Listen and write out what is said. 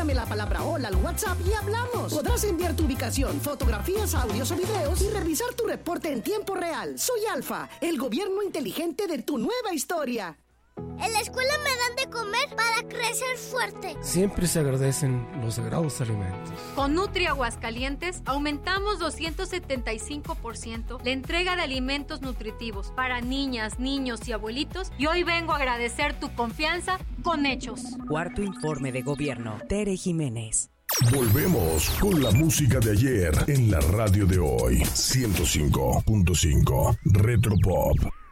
Mándame la palabra hola al WhatsApp y hablamos. Podrás enviar tu ubicación, fotografías, audios o videos y revisar tu reporte en tiempo real. Soy Alfa, el gobierno inteligente de tu nueva historia. En la escuela me dan de comer para crecer fuerte. Siempre se agradecen los sagrados alimentos. Con Nutri Aguascalientes aumentamos 275% la entrega de alimentos nutritivos para niñas, niños y abuelitos, y hoy vengo a agradecer tu confianza con hechos. Cuarto informe de gobierno. Tere Jiménez. Volvemos con la música de ayer en la radio de hoy. 105.5 Retropop.